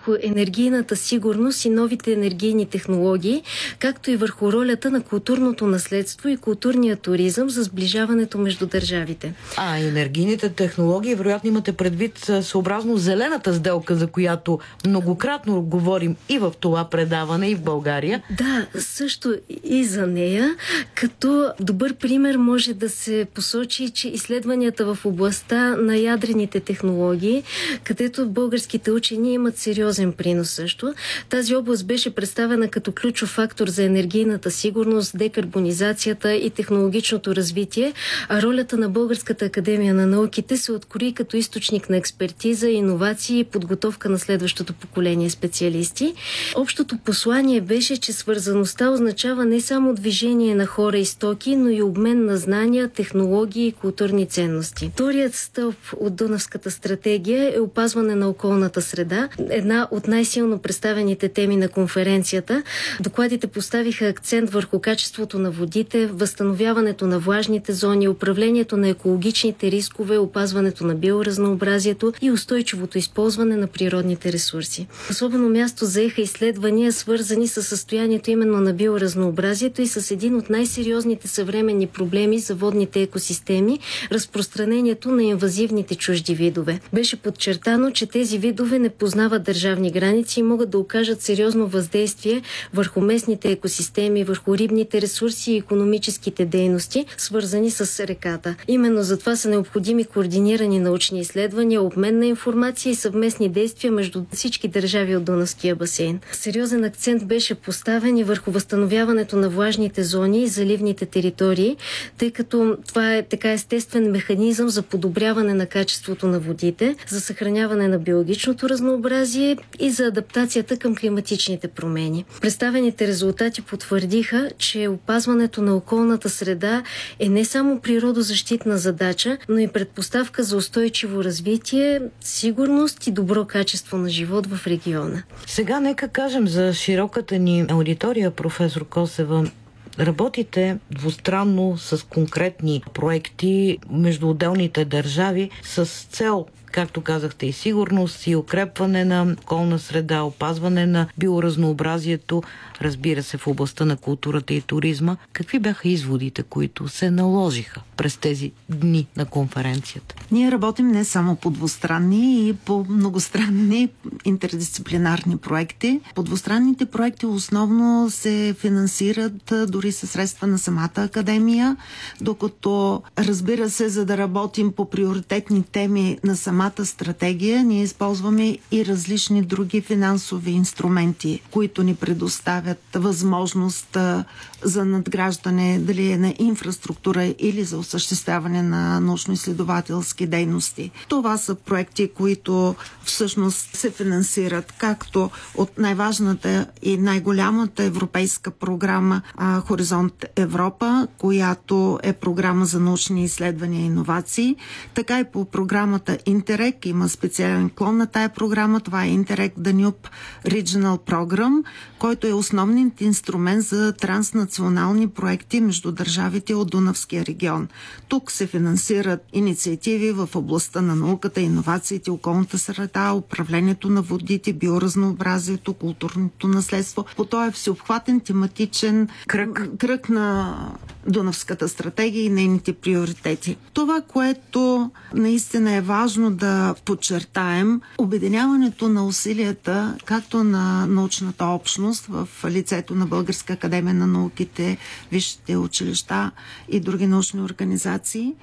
върху енергийната сигурност и новите енергийни технологии, както и върху ролята на културното наследство и културния туризъм за сближаването между държавите. Енергийните технологии, вероятно имате предвид съобразно зелената сделка, за която многократно говорим и в това предаване, и в България. Да, също и за нея. Като добър пример може да се посочи, че изследванията в областта на ядрените технологии, където българските учени имат сериозен принос също. Тази област беше представена като ключов фактор за енергийната сигурност, декарбонизацията и технологичното развитие, а ролята на Българската академия на науките се открои като източник на експертиза, иновации и подготовка на следващото поколение специалисти. Общото послание беше, че свързаността означава не само движение на хора и стоки, но и обмен на знания, технологии и културни ценности. Вторият стълб от Дунавската стратегия е опазване на околната среда, една от най-силно представените теми на конференцията. Докладите поставиха акцент върху качеството на водите, възстановяването на влажните зони, управлението на екологичните рискове, опазването на биоразнообразието и устойчивото използване на природните ресурси. Особено място заеха изследвания, свързани с състоянието именно на биоразнообразието и с един от най-сериозните съвременни проблеми за водните екосистеми – разпространението на инвазивните чужди видове. Беше подчертано, че тези видове не познават държавни граници и могат да окажат сериозно въздействие върху местните екосистеми, върху рибните ресурси и икономическите дейности, свързани с реката. Именно затова са необходими координирани научни изследвания, обмен на информация и съвместни действия между всички държави от Дунавския басейн. Сериозен акцент беше поставен и върху възстановяването на влажните зони и заливните територии, тъй като това е така естествен механизъм за подобряване на качеството на водите, за съхраняване на биологичното разнообразие и за адаптацията към климатичните промени. Представените резултати потвърдиха, че опазването на околната среда е не само природозащитна задача, но и предпоставка за устойчиво развитие, сигурност и добро качество на живот в региона. Сега нека кажем за широката ни аудитория, професор Косева. Работите двустранно с конкретни проекти между отделните държави с цел, както казахте, и сигурност, и укрепване на околна среда, опазване на биоразнообразието, разбира се, в областта на културата и туризма. Какви бяха изводите, които се наложиха през тези дни на конференцията? Ние работим не само по двустранни и по многостранни интердисциплинарни проекти. По двустранните проекти основно се финансират дори със средства на самата академия, докато, разбира се, за да работим по приоритетни теми на самата стратегия, ние използваме и различни други финансови инструменти, които ни предоставят възможност за надграждане, дали е на инфраструктура или за осъществяване на научно-изследователски дейности. Това са проекти, които всъщност се финансират както от най-важната и най-голямата европейска програма Хоризонт Европа, която е програма за научни изследвания и иновации, така и по програмата Интерек. Има специален клон на тая програма. Това е Интерек Danube Regional Program, който е основният инструмент за транснационални проекти между държавите от Дунавския регион. Тук се финансират инициативи в областта на науката, иновациите, околната среда, управлението на водите, биоразнообразието, културното наследство. По този всеобхватен тематичен кръг на Дунавската стратегия и нейните приоритети. Това, което наистина е важно да подчертаем, обединяването на усилията, както на научната общност в лицето на Българска академия на науките, висшите училища и други научни организации,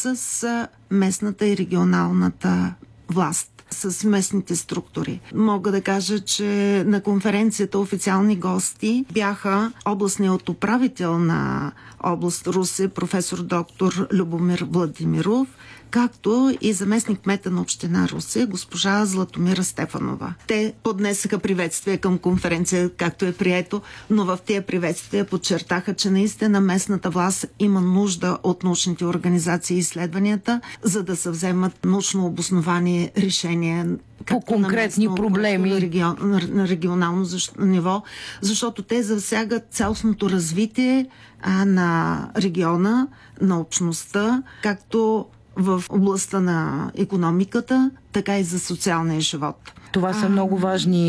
с местната и регионалната власт, с местните структури. Мога да кажа, че на конференцията официални гости бяха областният управител на област Русе, професор доктор Любомир Владимиров, както и заместник-кмета на община Русе, госпожа Златомира Стефанова. Те поднесаха приветствия към конференция, както е прието, но в тези приветствия подчертаха, че наистина местната власт има нужда от научните организации и изследванията, за да се вземат научно обосновани решения по конкретни местно, проблеми на регионално ниво, защото те засягат цялостното развитие на региона, на общността, както в областта на икономиката, така и за социалния живот. Това са много важни